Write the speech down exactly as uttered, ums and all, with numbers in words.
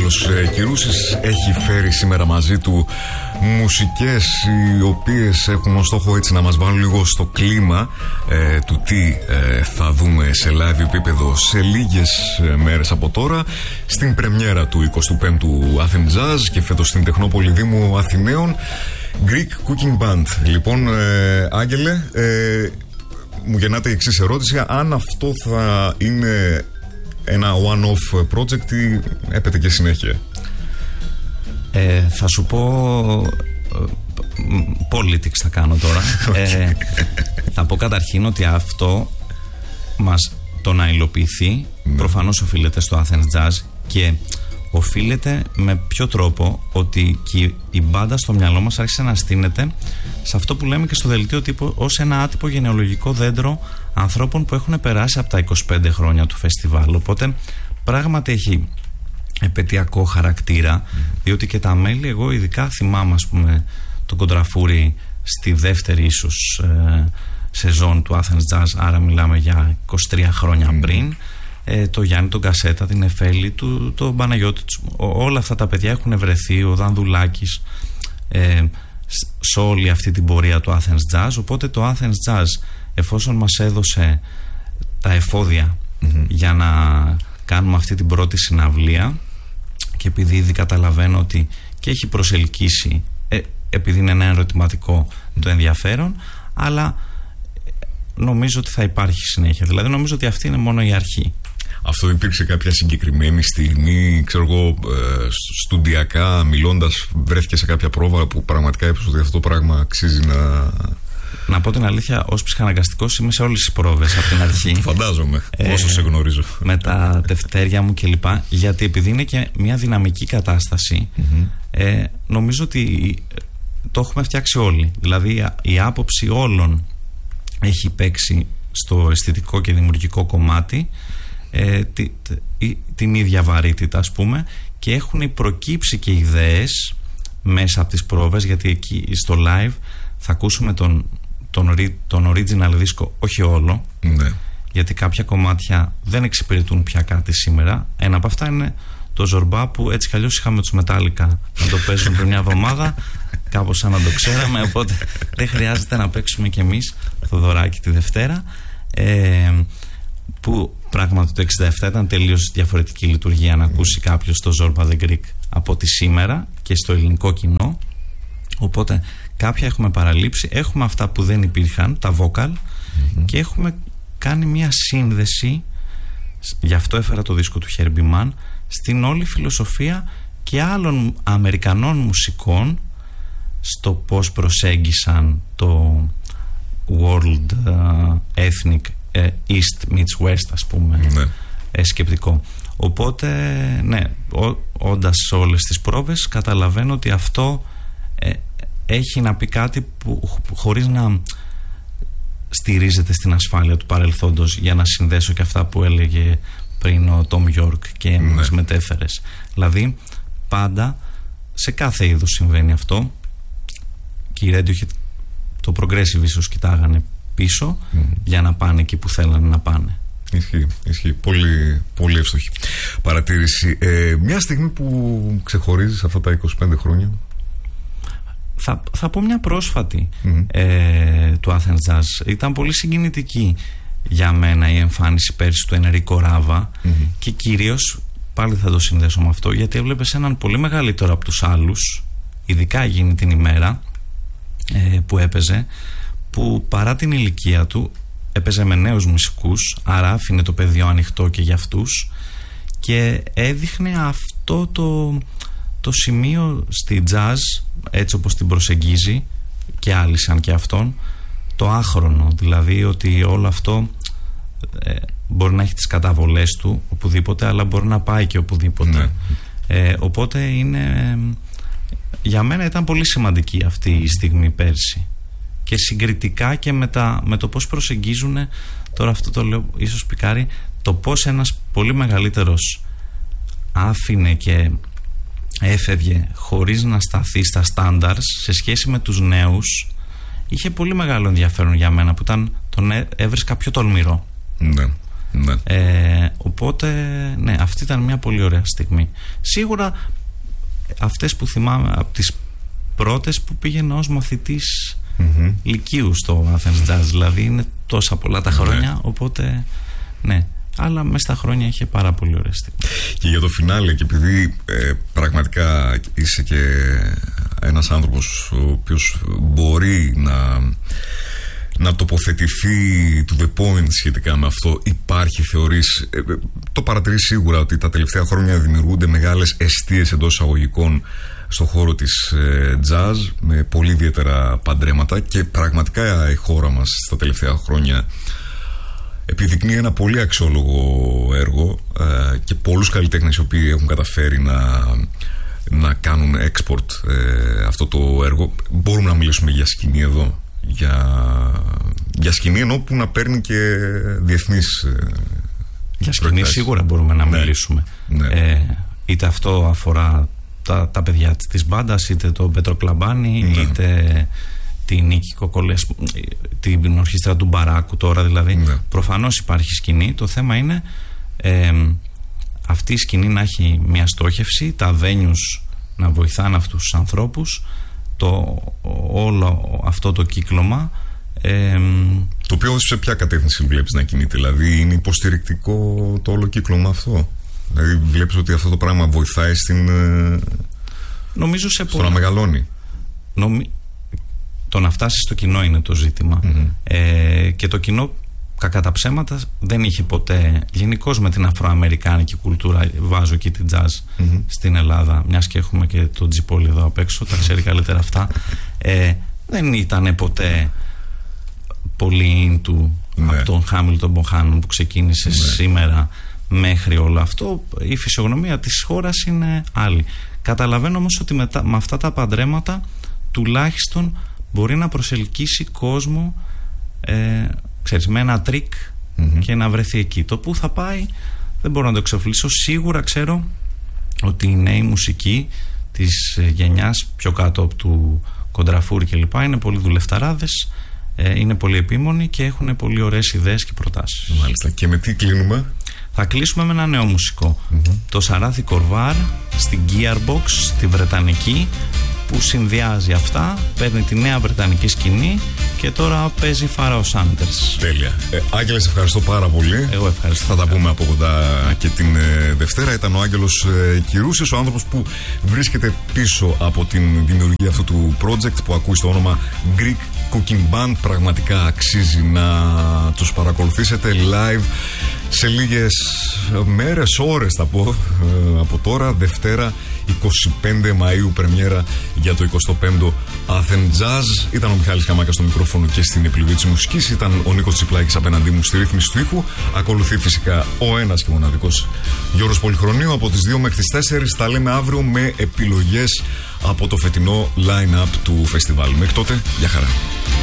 Άγγελος Κυρούσης έχει φέρει σήμερα μαζί του μουσικές οι οποίες έχουν ως στόχο έτσι να μας βάλουν λίγο στο κλίμα ε, του τι ε, θα δούμε σε live επίπεδο σε λίγες ε, μέρες από τώρα στην πρεμιέρα του εικοστού πέμπτου Athens Jazz και φέτος στην Τεχνόπολη Δήμου Αθηναίων, Greek Cooking Band. Λοιπόν, ε, Άγγελε, ε, μου γεννάται η εξής ερώτηση: αν αυτό θα είναι ένα one-off project ή έπεται και συνέχεια? Ε, θα σου πω politics θα κάνω τώρα. Okay. ε, θα πω καταρχήν ότι αυτό μας το να υλοποιηθεί mm. προφανώς οφείλεται στο Athens Jazz και οφείλεται με ποιο τρόπο? Ότι και η μπάντα στο μυαλό μας άρχισε να στείνεται σε αυτό που λέμε και στο δελτίο τύπου ως ένα άτυπο γενεολογικό δέντρο ανθρώπων που έχουν περάσει από τα είκοσι πέντε χρόνια του φεστιβάλ. Οπότε πράγματι έχει επαιτειακό χαρακτήρα, mm. διότι και τα μέλη, εγώ ειδικά θυμάμαι ας πούμε τον Κοντραφούρη στη δεύτερη ίσως ε, σεζόν του Athens Jazz, άρα μιλάμε για είκοσι τρία χρόνια mm. πριν, ε, το Γιάννη τον Κασέτα, την Εφέλη του, τον Παναγιώτη, όλα αυτά τα παιδιά έχουν βρεθεί, ο Δανδουλάκης ε, σε όλη αυτή την πορεία του Athens Jazz. Οπότε το Athens Jazz, εφόσον μας έδωσε τα εφόδια mm-hmm. για να κάνουμε αυτή την πρώτη συναυλία και επειδή ήδη καταλαβαίνω ότι και έχει προσελκύσει ε, επειδή είναι ένα ερωτηματικό το ενδιαφέρον, αλλά νομίζω ότι θα υπάρχει συνέχεια. Δηλαδή νομίζω ότι αυτή είναι μόνο η αρχή. Αυτό υπήρξε κάποια συγκεκριμένη στιγμή, ξέρω εγώ, ε, στουντιακά μιλώντας, βρέθηκε σε κάποια πρόβα που πραγματικά έπαιξε ότι αυτό το πράγμα αξίζει να... Να πω την αλήθεια, ως ψυχαναγκαστικός είμαι σε όλες τις πρόβες από την αρχή. Φαντάζομαι, ε, όσο σε γνωρίζω. Με τα τευτέρια μου κλπ. Γιατί επειδή είναι και μια δυναμική κατάσταση, mm-hmm. ε, νομίζω ότι το έχουμε φτιάξει όλοι. Δηλαδή η άποψη όλων έχει παίξει στο αισθητικό και δημιουργικό κομμάτι ε, τη, τη, την ίδια βαρύτητα ας πούμε, και έχουν προκύψει και ιδέες μέσα από τις πρόβες, γιατί εκεί στο live θα ακούσουμε τον Τον, τον original δίσκο, όχι όλο, ναι. γιατί κάποια κομμάτια δεν εξυπηρετούν πια κάτι σήμερα. Ένα από αυτά είναι το Ζορμπά, που έτσι κι αλλιώς είχαμε τους Metallica να το παίζουν πριν μια εβδομάδα, κάπως σαν να το ξέραμε, οπότε δεν χρειάζεται να παίξουμε κι εμείς Θοδωράκι τη Δευτέρα, ε, που πράγματι το εξήντα επτά ήταν τελείως διαφορετική λειτουργία να ακούσει κάποιος το Zorba the Greek από ότι σήμερα και στο ελληνικό κοινό. Οπότε κάποια έχουμε παραλείψει, έχουμε αυτά που δεν υπήρχαν, τα vocal, mm-hmm. και έχουμε κάνει μια σύνδεση, γι' αυτό έφερα το δίσκο του Herbie Mann, στην όλη φιλοσοφία και άλλων Αμερικανών μουσικών στο πώς προσέγγισαν το world uh, ethnic uh, east meets west ας πούμε, mm-hmm. ε, σκεπτικό. Οπότε ναι, ό, όντας σε όλες τις πρόβες καταλαβαίνω ότι αυτό ε, έχει να πει κάτι που χωρίς να στηρίζεται στην ασφάλεια του παρελθόντος, για να συνδέσω και αυτά που έλεγε πριν ο Τόμ Γιόρκ και ναι. μας μετέφερες. Δηλαδή πάντα σε κάθε είδος συμβαίνει αυτό, και οι Radiohead το progressive ίσως κοιτάγανε πίσω mm. για να πάνε εκεί που θέλανε να πάνε. Ισχύει, ισχύει. Πολύ, πολύ εύστοχη παρατήρηση. Ε, μια στιγμή που ξεχωρίζεις αυτά τα είκοσι πέντε χρόνια. Θα, θα πω μια πρόσφατη mm-hmm. ε, του Athens Jazz. Ήταν πολύ συγκινητική για μένα η εμφάνιση πέρσι του Ενρίκο Ράβα mm-hmm. και κυρίως πάλι θα το συνδέσω με αυτό, γιατί έβλεπες έναν πολύ μεγαλύτερο από τους άλλους, ειδικά εκείνη την ημέρα ε, που έπαιζε, που παρά την ηλικία του έπαιζε με νέους μουσικούς, άρα άφηνε το πεδίο ανοιχτό και για αυτούς, και έδειχνε αυτό το, το σημείο στη jazz, έτσι όπως την προσεγγίζει και άλλοι σαν και αυτόν, το άχρονο, δηλαδή ότι όλο αυτό ε, μπορεί να έχει τις καταβολές του οπουδήποτε, αλλά μπορεί να πάει και οπουδήποτε. Ναι. ε, οπότε είναι, για μένα ήταν πολύ σημαντική αυτή η στιγμή πέρσι, και συγκριτικά και με, τα, με το πώς προσεγγίζουν, τώρα αυτό το λέω ίσως πικάρει, το πώς ένας πολύ μεγαλύτερος άφηνε και έφευγε χωρίς να σταθεί στα standards σε σχέση με τους νέους, είχε πολύ μεγάλο ενδιαφέρον για μένα, που ήταν, τον έβρισκα πιο τολμηρό. Ναι. Ναι. Ε, οπότε, ναι, αυτή ήταν μια πολύ ωραία στιγμή. Σίγουρα αυτές που θυμάμαι από τις πρώτες που πήγαινα ως μαθητής mm-hmm. λυκείου στο Athens Jazz, δηλαδή είναι τόσα πολλά τα χρόνια, ναι. οπότε ναι, αλλά μες στα χρόνια είχε πάρα πολύ ωραία στιγμή. Και για το φινάλε, και επειδή ε, πραγματικά είσαι και ένας άνθρωπος ο οποίος μπορεί να να τοποθετηθεί to the point σχετικά με αυτό, υπάρχει, θεωρείς, ε, το παρατηρείς σίγουρα ότι τα τελευταία χρόνια δημιουργούνται μεγάλες εστίες εντός εισαγωγικών στον χώρο της ε, jazz, με πολύ ιδιαίτερα παντρέματα, και πραγματικά η χώρα μας στα τελευταία χρόνια επιδεικνύει ένα πολύ αξιόλογο έργο ε, και πολλούς καλλιτέχνες οι οποίοι έχουν καταφέρει να, να κάνουν export ε, αυτό το έργο. Μπορούμε να μιλήσουμε για σκηνή εδώ, για, για σκηνή ενώ που να παίρνει και διεθνείς ε, για σκηνή σίγουρα μπορούμε να ναι. μιλήσουμε ναι. Ε, είτε αυτό αφορά τα, τα παιδιά της μπάντας, είτε το Πετροκλαμπάνι, ναι. είτε την Νίκη Κοκολές, την ορχήστρα του Μπαράκου τώρα, δηλαδή ναι. προφανώς υπάρχει σκηνή. Το θέμα είναι ε, αυτή η σκηνή να έχει μια στόχευση, τα venues να βοηθάνε αυτούς τους ανθρώπους, το, όλο αυτό το κύκλωμα, ε, το οποίο σε ποια κατεύθυνση βλέπεις να κινείται? Δηλαδή είναι υποστηρικτικό το όλο κύκλωμα αυτό? Δηλαδή βλέπεις ότι αυτό το πράγμα βοηθάει στην, νομίζω σε στο πολλά... να μεγαλώνει? Νομι... Το να φτάσει στο κοινό είναι το ζήτημα. Mm-hmm. ε, και το κοινό, κακά τα ψέματα, δεν είχε ποτέ, γενικώς με την αφροαμερικάνικη κουλτούρα, βάζω και την jazz mm-hmm. στην Ελλάδα, μιας και έχουμε και τον Τζιπόλι εδώ απ' έξω, τα ξέρει καλύτερα αυτά, ε, δεν ήταν ποτέ πολύ into ναι. από τον Χάμιλτον Μποχάνον που ξεκίνησε ναι. σήμερα μέχρι όλο αυτό. Η φυσιογνωμία της χώρας είναι άλλη. Καταλαβαίνω όμως ότι με, τα, με αυτά τα παντρέματα τουλάχιστον μπορεί να προσελκύσει κόσμο, ε, ξέρεις, με ένα τρίκ mm-hmm. και να βρεθεί εκεί. Το που θα πάει δεν μπορώ να το εξοφλήσω. Σίγουρα ξέρω ότι οι νέοι μουσικοί της γενιάς πιο κάτω από του Κοντραφούρη και λοιπά είναι πολύ δουλευταράδες, ε, είναι πολύ επίμονοι και έχουν πολύ ωραίες ιδέες και προτάσεις. Μάλιστα. Και με τι κλείνουμε? Θα κλείσουμε με ένα νέο μουσικό, mm-hmm. το Σαράθι Κορβάρ στην Gearbox, τη βρετανική, που συνδυάζει αυτά, παίρνει τη νέα βρετανική σκηνή και τώρα παίζει Pharaoh Sanders. Τέλεια. Ε, Άγγελε, σε ευχαριστώ πάρα πολύ. Εγώ ευχαριστώ. Θα τα πούμε από κοντά και την ε, Δευτέρα. Ήταν ο Άγγελος ε, Κυρούσης, ο άνθρωπος που βρίσκεται πίσω από την δημιουργία αυτού του project που ακούει στο όνομα Greek Cooking Band. Πραγματικά αξίζει να τους παρακολουθήσετε live σε λίγες μέρες, ώρες θα πω, ε, από τώρα, Δευτέρα εικοστή πέμπτη Μαΐου, πρεμιέρα για το εικοστό πέμπτο Athens Jazz. Ήταν ο Μιχάλης Καμάκας στο μικρόφωνο και στην επιλογή της μουσικής. Ήταν ο Νίκος Τσιπλάκης απέναντί μου στη ρύθμιση του ήχου. Ακολουθεί φυσικά ο ένας και μοναδικός Γιώργος Πολυχρονίου από τις δύο μέχρι τις τέσσερις. Τα λέμε αύριο με επιλογές από το φετινό line-up του φεστιβάλ. Μέχρι τότε, γεια χαρά.